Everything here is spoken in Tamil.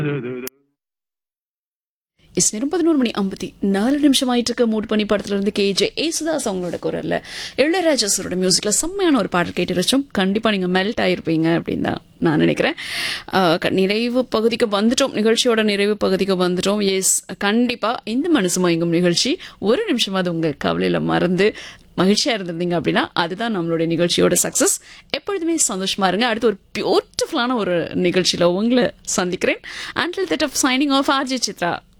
நேரம் 11:54 ஆயிட்டு இருக்க. மூட் பண்ணி படத்துல இருந்து கேஜே ஏசுதாஸ் அவங்களோட குரல்ல இளையராஜா சாரோட மியூசிக்ல செம்மையான ஒரு பாடல் கேட்டு வச்சோம். கண்டிப்பா நீங்க மெல்ட் ஆயிருப்பீங்க அப்படின்னு தான் நான் நினைக்கிறேன். நிறைவு பகுதிக்கு வந்துட்டோம், நிகழ்ச்சியோட நிறைவு பகுதிக்கு வந்துட்டோம். எஸ், கண்டிப்பா இந்த மனசு மயங்கும் நிகழ்ச்சி ஒரு நிமிஷமாவது உங்க கவலையில மறந்து மகிழ்ச்சியா இருந்திருந்தீங்க அப்படின்னா அதுதான் நம்மளுடைய நிகழ்ச்சியோட சக்சஸ். எப்பொழுதுமே சந்தோஷமா இருங்க. அடுத்து ஒரு பியூட்டிஃபுல்லான ஒரு நிகழ்ச்சியில உங்களை சந்திக்கிறேன். Until that of signing off, RJ Chitra.